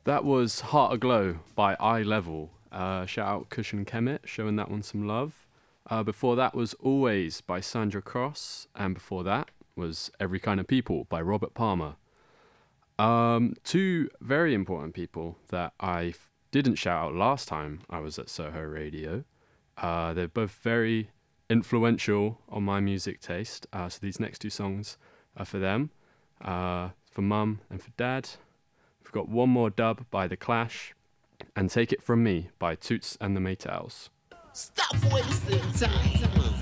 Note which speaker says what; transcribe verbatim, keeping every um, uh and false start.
Speaker 1: That was Heart Aglow by Eye Level. Uh, shout out Cushion Kemet, showing that one some love. Uh, before that was Always by Sandra Cross. And before that was Every Kind of People by Robert Palmer. Um, two very important people that I f- didn't shout out last time I was at Soho Radio. Uh, they're both very influential on my music taste. Uh, so these next two songs are for them, uh, for mum and for dad. We've got One More Dub by The Clash and Take It From Me by Toots and the Maytals.
Speaker 2: Stop wasting time.